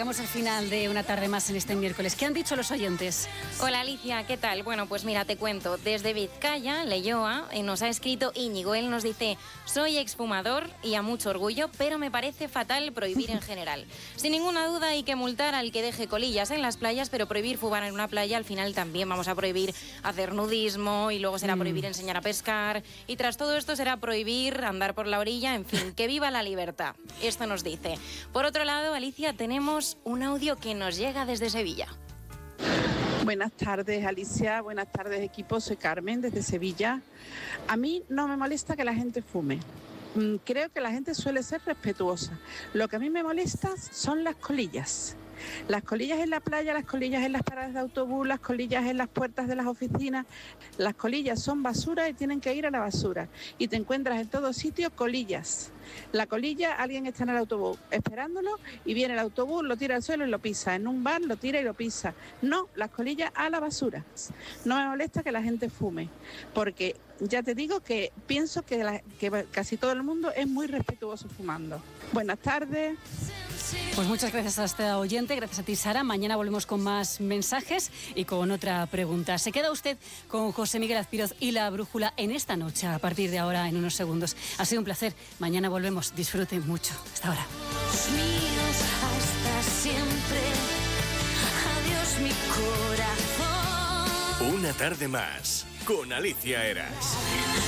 llegamos al final de una tarde más en este miércoles. ¿Qué han dicho los oyentes? Hola Alicia, ¿qué tal? Bueno, pues mira, te cuento. Desde Vizcaya, Leioa, nos ha escrito Íñigo. Él nos dice: soy exfumador y a mucho orgullo, pero me parece fatal prohibir en general. Sin ninguna duda hay que multar al que deje colillas en las playas, pero prohibir fumar en una playa, al final también vamos a prohibir hacer nudismo y luego será prohibir enseñar a pescar. Y tras todo esto será prohibir andar por la orilla, en fin, que viva la libertad. Esto nos dice. Por otro lado, Alicia, tenemos un audio que nos llega desde Sevilla. Buenas tardes, Alicia. Buenas tardes, equipo. Soy Carmen, desde Sevilla. A mí no me molesta que la gente fume. Creo que la gente suele ser respetuosa. Lo que a mí me molesta son las colillas. Las colillas en la playa, las colillas en las paradas de autobús, las colillas en las puertas de las oficinas. Las colillas son basura y tienen que ir a la basura. Y te encuentras en todo sitio colillas. La colilla, alguien está en el autobús esperándolo y viene el autobús, lo tira al suelo y lo pisa. En un bar lo tira y lo pisa. No, las colillas a la basura. No me molesta que la gente fume, porque ya te digo que pienso que casi todo el mundo es muy respetuoso fumando. Buenas tardes. Pues muchas gracias a este oyente, gracias a ti, Sara. Mañana volvemos con más mensajes y con otra pregunta. Se queda usted con José Miguel Azpiroz y La Brújula en esta noche, a partir de ahora, en unos segundos. Ha sido un placer. Mañana volvemos. Disfruten mucho. Hasta ahora. Míos hasta siempre. Adiós, mi corazón. Una tarde más con Alicia Eras.